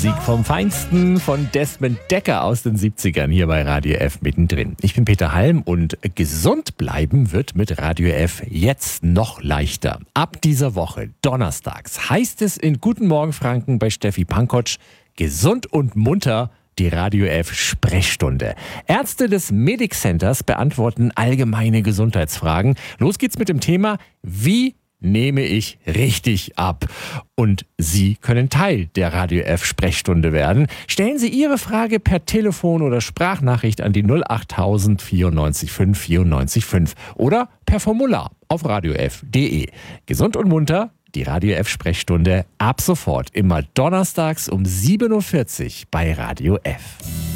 Sieg vom Feinsten von Desmond Dekker aus den 70ern hier bei Radio F mittendrin. Ich bin Peter Halm und gesund bleiben wird mit Radio F jetzt noch leichter. Ab dieser Woche, donnerstags, heißt es in Guten Morgen Franken bei Steffi Pankotsch, gesund und munter, die Radio F Sprechstunde. Ärzte des Medic Centers beantworten allgemeine Gesundheitsfragen. Los geht's mit dem Thema, wie nehme ich richtig ab? Und Sie können Teil der Radio F Sprechstunde werden. Stellen Sie Ihre Frage per Telefon oder Sprachnachricht an die 08000 94 5 94 5 oder per Formular auf radiof.de. Gesund und munter, die Radio F Sprechstunde ab sofort immer donnerstags um 7.40 Uhr bei Radio F.